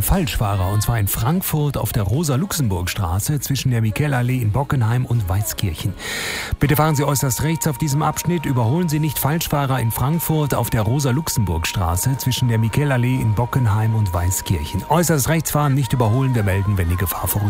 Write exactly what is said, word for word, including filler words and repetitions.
einen Falschfahrer, und zwar in Frankfurt auf der Rosa-Luxemburg-Straße zwischen der Michelallee in Bockenheim und Weißkirchen. Bitte fahren Sie äußerst rechts auf diesem Abschnitt. Überholen Sie nicht Falschfahrer in Frankfurt auf der Rosa-Luxemburg-Straße zwischen der Michelallee in Bockenheim und Weißkirchen. Äußerst rechts fahren, nicht überholen. Wir melden, wenn die Gefahr vorüber